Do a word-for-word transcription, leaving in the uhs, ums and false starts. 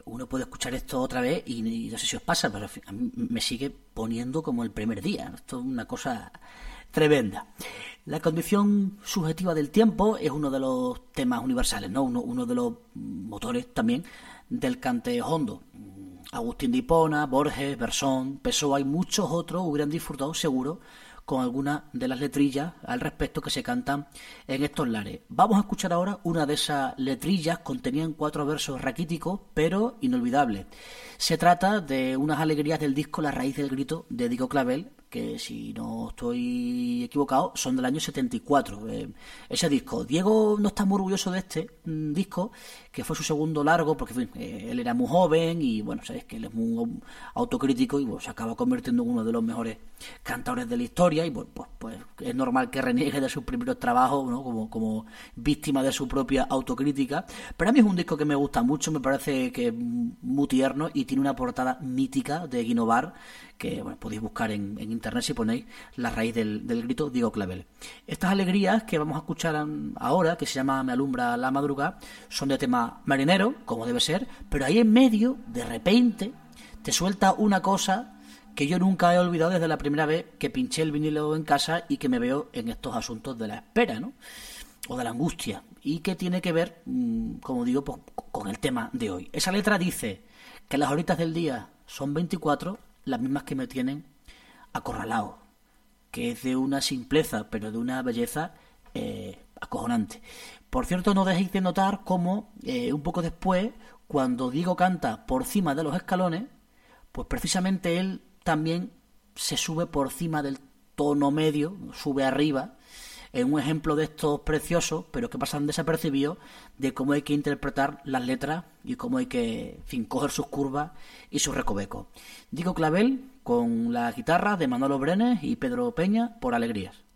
uno puede escuchar esto otra vez y, y no sé si os pasa, pero a mí me sigue poniendo como el primer día. Esto es una cosa tremenda. La condición subjetiva del tiempo es uno de los temas universales, ¿no? Uno, uno de los motores también del cante hondo. Agustín de Hipona, Borges, Bersón, Pessoa y muchos otros hubieran disfrutado seguro con algunas de las letrillas al respecto que se cantan en estos lares. Vamos a escuchar ahora una de esas letrillas, contenían cuatro versos raquíticos, pero inolvidables. Se trata de unas alegrías del disco La raíz del grito de Diego Clavel, que si no estoy equivocado son del año setenta y cuatro. Eh, ese disco, Diego no está muy orgulloso de este mm, disco, que fue su segundo largo, porque en fin, eh, él era muy joven y bueno, sabes que él es muy autocrítico y bueno, se acaba convirtiendo en uno de los mejores cantadores de la historia y bueno, pues, pues es normal que reniegue de sus primeros trabajos, ¿no? como, como víctima de su propia autocrítica. Pero a mí es un disco que me gusta mucho, me parece que es muy tierno y tiene una portada mítica de Guinovar, que bueno, podéis buscar en, en internet si ponéis La raíz del, del grito Diego Clavel. Estas alegrías que vamos a escuchar ahora, que se llama Me alumbra la madrugada, son de tema marinero, como debe ser, pero ahí en medio, de repente, te suelta una cosa que yo nunca he olvidado desde la primera vez que pinché el vinilo en casa y que me veo en estos asuntos de la espera, ¿no? O de la angustia, y que tiene que ver, como digo, pues, con el tema de hoy. Esa letra dice que las horitas del día son veinticuatro, las mismas que me tienen acorralado, que es de una simpleza, pero de una belleza eh, acojonante. Por cierto, no dejéis de notar cómo eh, un poco después, cuando Diego canta por cima de los escalones, pues precisamente él también se sube por cima del tono medio, sube arriba, en un ejemplo de estos preciosos, pero que pasan desapercibidos, de cómo hay que interpretar las letras y cómo hay que, en fin, coger sus curvas y sus recovecos. Diego Clavel con la guitarra de Manolo Brenes y Pedro Peña por Alegrías.